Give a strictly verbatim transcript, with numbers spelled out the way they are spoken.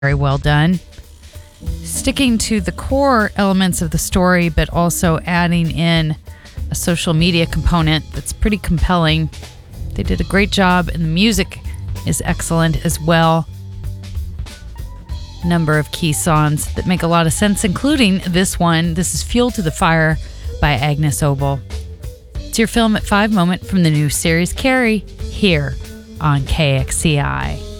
Very well done. Sticking to the core elements of the story, but also adding in a social media component that's pretty compelling. They did a great job, and the music is excellent as well. Number of key songs that make a lot of sense, including this one. This is Fuel to the Fire by Agnes Obel. It's your Film at five moment from the new series Carrie here on K X C I.